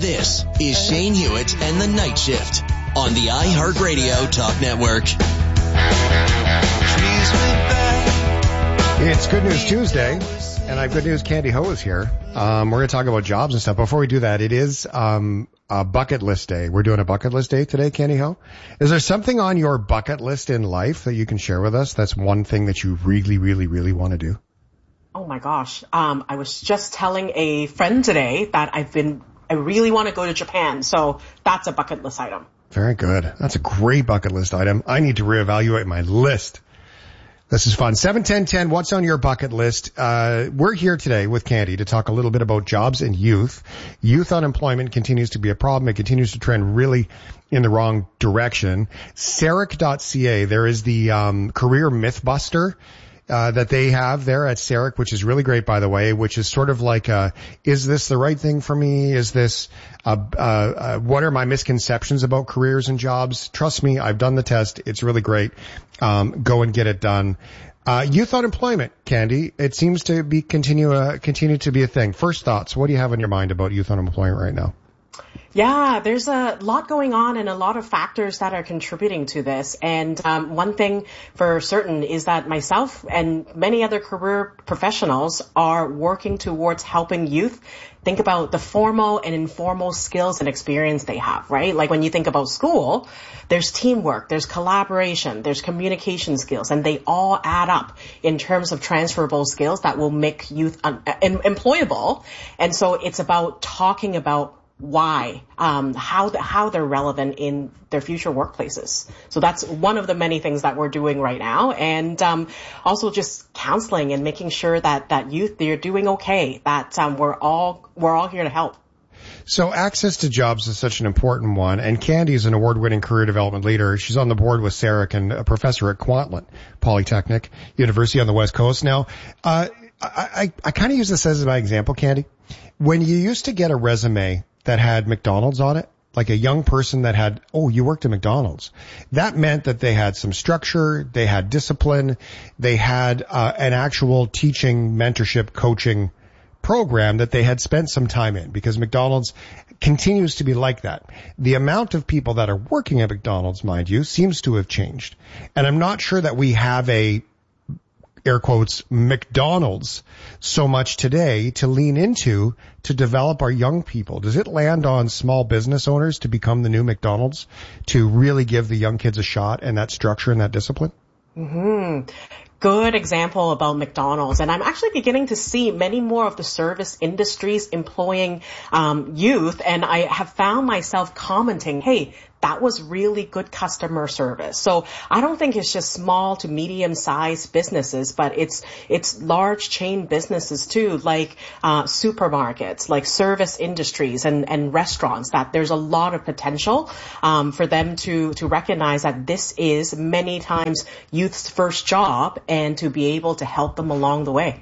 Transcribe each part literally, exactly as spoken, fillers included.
This is Shane Hewitt and the Night Shift on the iHeartRadio Talk Network. It's Good News Tuesday, and I have good news. Candy Ho is here. Um, we're going to talk about jobs and stuff. Before we do that, it is um, a bucket list day. We're doing a bucket list day today, Candy Ho. Is there something on your bucket list in life that you can share with us? That's one thing that you really, really, really want to do. Oh my gosh. Um, I was just telling a friend today that I've been, I really want to go to Japan. So that's a bucket list item. Very good. That's a great bucket list item. I need to reevaluate my list. This is fun. seven ten ten, what's on your bucket list? Uh, we're here today with Candy to talk a little bit about jobs and youth. Youth unemployment continues to be a problem. It continues to trend really in the wrong direction. Sarek dot c a, there is the um, career Mythbuster Uh, that they have there at Sarek, which is really great, by the way, which is sort of like, uh, is this the right thing for me? Is this, uh, uh, uh, what are my misconceptions about careers and jobs? Trust me, I've done the test. It's really great. Um, go and get it done. Uh, youth unemployment, Candy, it seems to be continue, uh, continue to be a thing. First thoughts, what do you have in your mind about youth unemployment right now? Yeah, there's a lot going on and a lot of factors that are contributing to this. And um, one thing for certain is that myself and many other career professionals are working towards helping youth think about the formal and informal skills and experience they have, right? Like when you think about school, there's teamwork, there's collaboration, there's communication skills, and they all add up in terms of transferable skills that will make youth un- em- employable. And so it's about talking about why, um, how, the, how they're relevant in their future workplaces. So that's one of the many things that we're doing right now. And, um, also just counseling and making sure that, that youth, they're doing okay, that, um, we're all, we're all here to help. So access to jobs is such an important one, and Candy is an award-winning career development leader. She's on the board with Sarek and a professor at Kwantlen Polytechnic University on the West Coast. Now, uh, I, I, I kind of use this as my example, Candy. When you used to get a resume that had McDonald's on it, like a young person that had, oh, you worked at McDonald's. That meant that they had some structure, they had discipline, they had uh, an actual teaching, mentorship, coaching program that they had spent some time in, because McDonald's continues to be like that. The amount of people that are working at McDonald's, mind you, seems to have changed. And I'm not sure that we have a air quotes, McDonald's so much today to lean into to develop our young people. Does it land on small business owners to become the new McDonald's, to really give the young kids a shot and that structure and that discipline? Mm-hmm. Good example about McDonald's. And I'm actually beginning to see many more of the service industries employing um, youth. And I have found myself commenting, hey, that was really good customer service. So I don't think it's just small to medium sized businesses, but it's, it's large chain businesses too, like, uh, supermarkets, like service industries and, and restaurants, that there's a lot of potential, um, for them to, to recognize that this is many times youth's first job and to be able to help them along the way.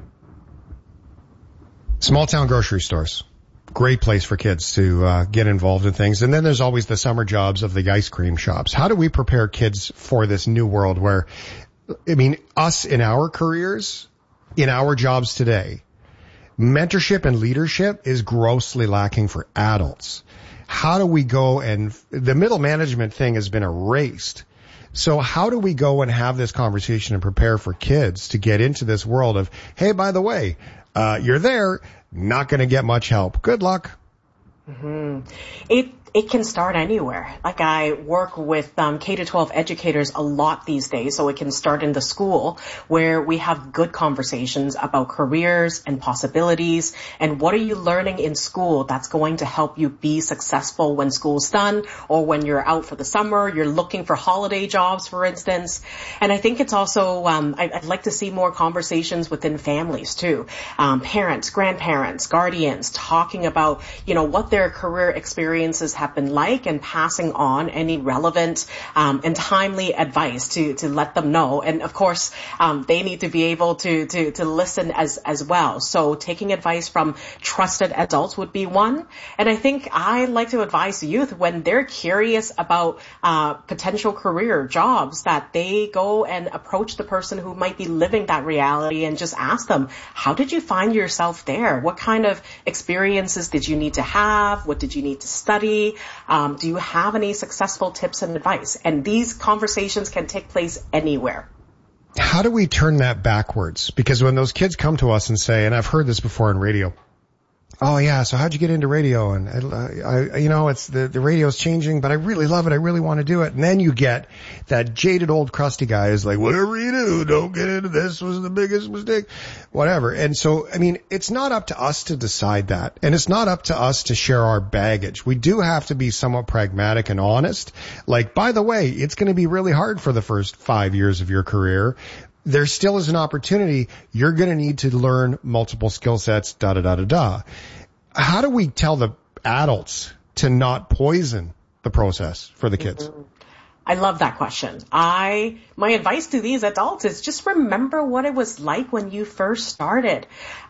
Small town grocery stores. Great place for kids to uh, get involved in things. And then there's always the summer jobs of the ice cream shops. How do we prepare kids for this new world where, I mean, us in our careers, in our jobs today, mentorship and leadership is grossly lacking for adults. How do we go and, the middle management thing has been erased. So how do we go and have this conversation and prepare for kids to get into this world of, hey, by the way, uh, you're there, not going to get much help. Good luck. Mm-hmm. It it can start anywhere. Like I work with um, K to twelve educators a lot these days, so it can start in the school where we have good conversations about careers and possibilities and what are you learning in school that's going to help you be successful when school's done or when you're out for the summer, you're looking for holiday jobs, for instance. And I think it's also, um, I, I'd like to see more conversations within families too. Um, parents, grandparents, guardians talking about, you know, what their career experiences have have been like and passing on any relevant um, and timely advice to, to let them know. And of course, um, they need to be able to, to, to listen as, as well. So taking advice from trusted adults would be one. And I think I like to advise youth when they're curious about uh, potential career jobs that they go and approach the person who might be living that reality and just ask them, how did you find yourself there? What kind of experiences did you need to have? What did you need to study? Um, do you have any successful tips and advice? And these conversations can take place anywhere. How do we turn that backwards? Because when those kids come to us and say, and I've heard this before in radio, oh yeah, so how'd you get into radio? And I, I you know, it's the, the radio's changing, but I really love it. I really want to do it. And then you get that jaded old crusty guy who's like, whatever you do, don't get into this, was the biggest mistake, whatever. And so, I mean, it's not up to us to decide that. And it's not up to us to share our baggage. We do have to be somewhat pragmatic and honest. Like, by the way, it's going to be really hard for the first five years of your career. There still is an opportunity. You're going to need to learn multiple skill sets, da, da, da, da, da. How do we tell the adults to not poison the process for the kids? Mm-hmm. I love that question. I, my advice to these adults is just remember what it was like when you first started.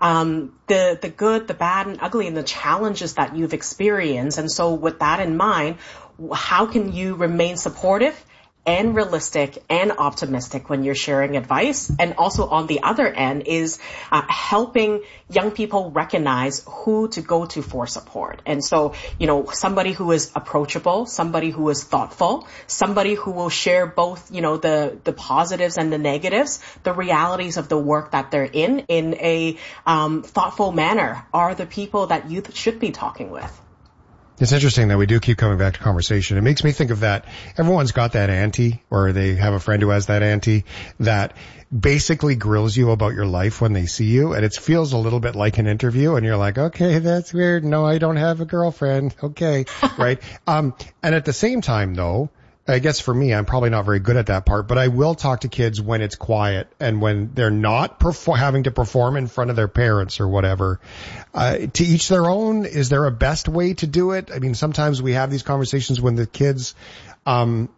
Um, the, the good, the bad and ugly and the challenges that you've experienced. And so with that in mind, how can you remain supportive and realistic and optimistic when you're sharing advice? And also on the other end is uh, helping young people recognize who to go to for support. And so, you know, somebody who is approachable, somebody who is thoughtful, somebody who will share both, you know, the, the positives and the negatives, the realities of the work that they're in, in a um, thoughtful manner are the people that youth should be talking with. It's interesting that we do keep coming back to conversation. It makes me think of that. Everyone's got that auntie, or they have a friend who has that auntie that basically grills you about your life when they see you. And it feels a little bit like an interview. And you're like, okay, that's weird. No, I don't have a girlfriend. Okay. Right. Um, and at the same time, though, I guess for me, I'm probably not very good at that part, but I will talk to kids when it's quiet and when they're not perfor- having to perform in front of their parents or whatever. Uh, to each their own. Is there a best way to do it? I mean, sometimes we have these conversations when the kids, um,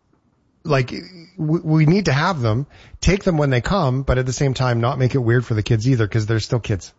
like we, we need to have them, take them when they come, but at the same time, not make it weird for the kids either because they're still kids.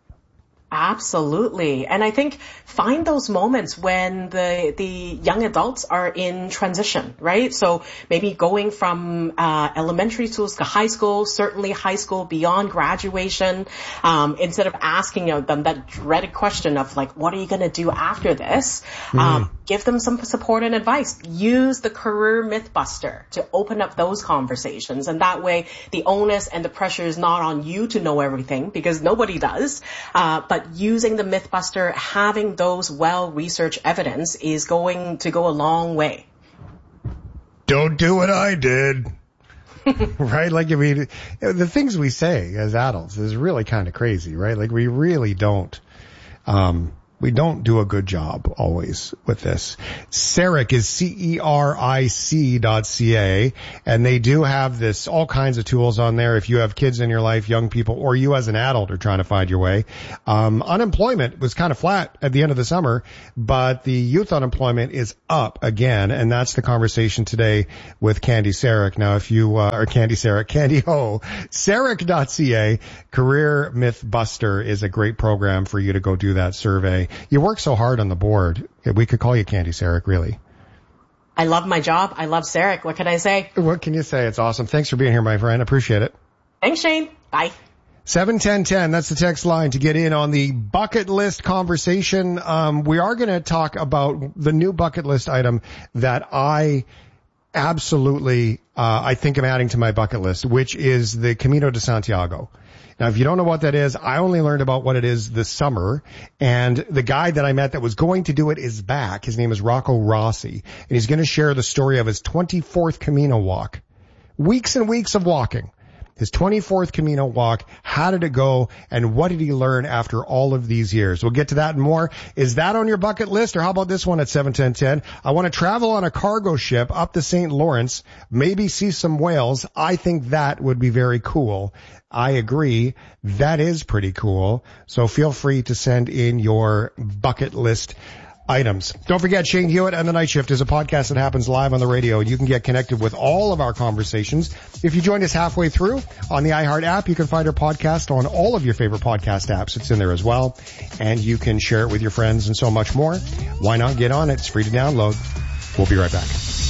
Absolutely. And I think find those moments when the the young adults are in transition, right? So maybe going from uh elementary schools to high school, certainly high school beyond graduation, um, instead of asking you know, them that dreaded question of like, what are you going to do after this? Mm-hmm. Um, give them some support and advice. Use the Career Mythbuster to open up those conversations. And that way the onus and the pressure is not on you to know everything because nobody does. Uh, but using the Mythbuster, having those well-researched evidence is going to go a long way. Don't do what I did. Right? Like, I mean, the things we say as adults is really kind of crazy, right? Like, we really don't, um, we don't do a good job always with this. CERIC is C E R I C dot C A, and they do have this, all kinds of tools on there if you have kids in your life, young people, or you as an adult are trying to find your way. Um, unemployment was kind of flat at the end of the summer, but the youth unemployment is up again, and that's the conversation today with Candy CERIC. Now, if you, uh, or Candy CERIC, Candy Ho, CERIC dot C A, Career Mythbuster is a great program for you to go do that survey. You work so hard on the board. We could call you Candy CERIC, really. I love my job. I love CERIC. What can I say? What can you say? It's awesome. Thanks for being here, my friend. Appreciate it. Thanks, Shane. Bye. seven ten ten, that's the text line to get in on the bucket list conversation. Um, we are going to talk about the new bucket list item that I absolutely, uh, I think I'm adding to my bucket list, which is the Camino de Santiago. Now, if you don't know what that is, I only learned about what it is this summer, and the guy that I met that was going to do it is back. His name is Rocco Rossi, and he's going to share the story of his twenty-fourth Camino walk. Weeks and weeks of walking. His twenty-fourth Camino walk. How did it go, and what did he learn after all of these years? We'll get to that and more. Is that on your bucket list, or how about this one at seven ten ten? I want to travel on a cargo ship up the Saint Lawrence, maybe see some whales. I think that would be very cool. I agree. That is pretty cool. So feel free to send in your bucket list items. Don't forget, Shane Hewitt and The Night Shift is a podcast that happens live on the radio, and you can get connected with all of our conversations. If you join us halfway through on the iHeart app, you can find our podcast on all of your favorite podcast apps. It's in there as well, and you can share it with your friends and so much more. Why not get on it? It's free to download. We'll be right back.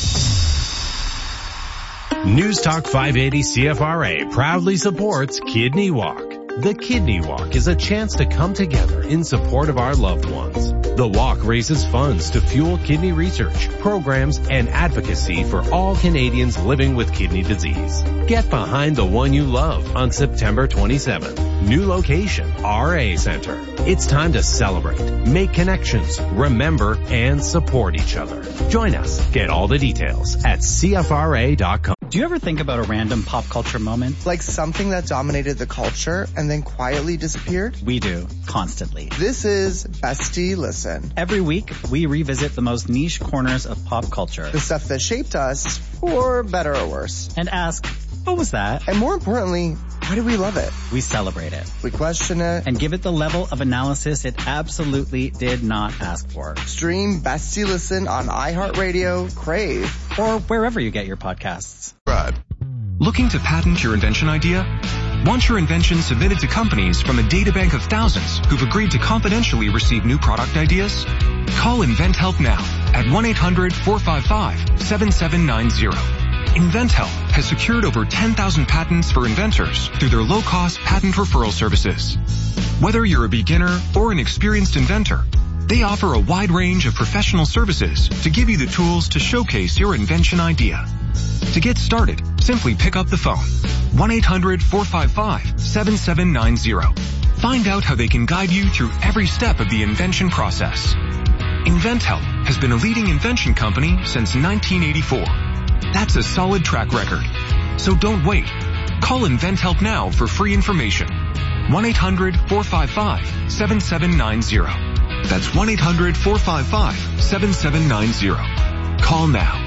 News Talk five eighty C F R A proudly supports Kidney Walk. The Kidney Walk is a chance to come together in support of our loved ones. The walk raises funds to fuel kidney research, programs, and advocacy for all Canadians living with kidney disease. Get behind the one you love on September twenty-seventh. New location, R A Center. It's time to celebrate, make connections, remember, and support each other. Join us. Get all the details at C F R A dot com. Do you ever think about a random pop culture moment? Like something that dominated the culture and then quietly disappeared? We do, constantly. This is Bestie Listen. Every week, we revisit the most niche corners of pop culture. The stuff that shaped us, for better or worse. And ask, what was that? And more importantly, why do we love it? We celebrate it. We question it. And give it the level of analysis it absolutely did not ask for. Stream Bestie Listen on iHeartRadio, Crave, or wherever you get your podcasts. Looking to patent your invention idea? Want your invention submitted to companies from a databank of thousands who've agreed to confidentially receive new product ideas? Call InventHelp now at one eight hundred four five five seven seven nine zero. InventHelp has secured over ten thousand patents for inventors through their low-cost patent referral services. Whether you're a beginner or an experienced inventor, they offer a wide range of professional services to give you the tools to showcase your invention idea. To get started, simply pick up the phone. one eight hundred four five five seven seven nine zero. Find out how they can guide you through every step of the invention process. InventHelp has been a leading invention company since nineteen eighty-four. That's a solid track record. So don't wait. Call InventHelp now for free information. one eight hundred four five five seven seven nine zero. That's one eight hundred four five five seven seven nine zero. Call now.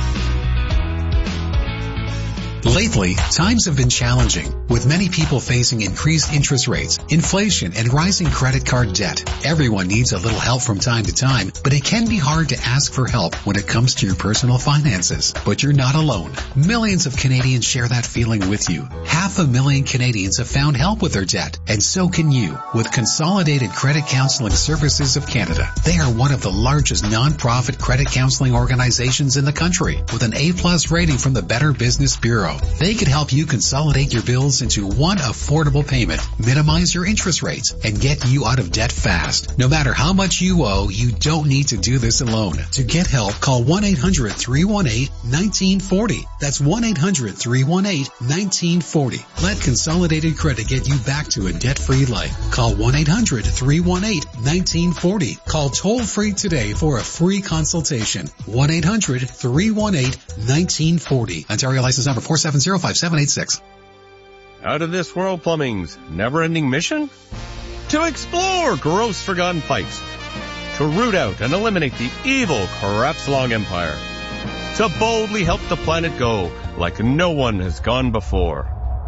Lately, times have been challenging, with many people facing increased interest rates, inflation, and rising credit card debt. Everyone needs a little help from time to time, but it can be hard to ask for help when it comes to your personal finances. But you're not alone. Millions of Canadians share that feeling with you. Half a million Canadians have found help with their debt, and so can you with Consolidated Credit Counseling Services of Canada. They are one of the largest non-profit credit counseling organizations in the country, with an A-plus rating from the Better Business Bureau. They could help you consolidate your bills into one affordable payment, minimize your interest rates, and get you out of debt fast. No matter how much you owe, you don't need to do this alone. To get help, call one eight hundred three one eight one nine four zero. That's one eight hundred three one eight one nine four zero. Let Consolidated Credit get you back to a debt-free life. Call one eight hundred three one eight one nine four zero. Call toll-free today for a free consultation. one eight hundred three one eight one nine four zero. Ontario license number four seven zero five seven eight six. Out of this world plumbing's never-ending mission? To explore gross forgotten pipes. To root out and eliminate the evil Krebs-Long Empire. To boldly help the planet go like no one has gone before.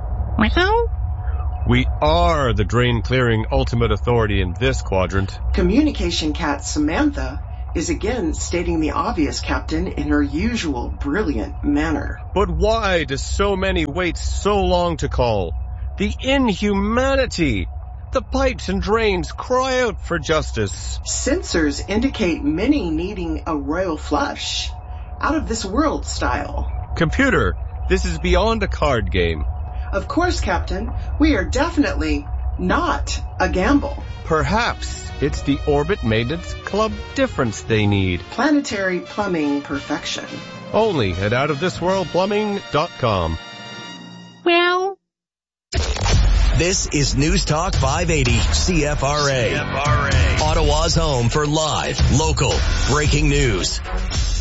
We are the drain-clearing ultimate authority in this quadrant. Communication cat Samantha is again stating the obvious, Captain, in her usual brilliant manner. But why do so many wait so long to call? The inhumanity! The pipes and drains cry out for justice. Sensors indicate many needing a royal flush. Out of this world style. Computer, this is beyond a card game. Of course, Captain. We are definitely not a gamble. Perhaps it's the Orbit Maintenance Club difference they need. Planetary plumbing perfection. Only at out of this world plumbing dot com. Well. This is News Talk five eighty C F R A. C F R A. Ottawa's home for live, local, breaking news.